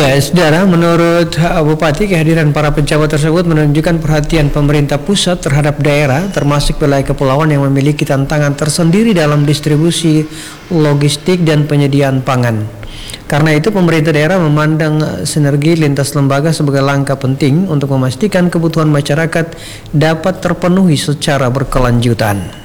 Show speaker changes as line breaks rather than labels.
Ya, saudara, menurut Bupati, kehadiran para pejabat tersebut menunjukkan perhatian pemerintah pusat terhadap daerah, termasuk wilayah kepulauan yang memiliki tantangan tersendiri dalam distribusi, logistik, dan penyediaan pangan. Karena itu, pemerintah daerah memandang sinergi lintas lembaga sebagai langkah penting untuk memastikan kebutuhan masyarakat dapat terpenuhi secara berkelanjutan.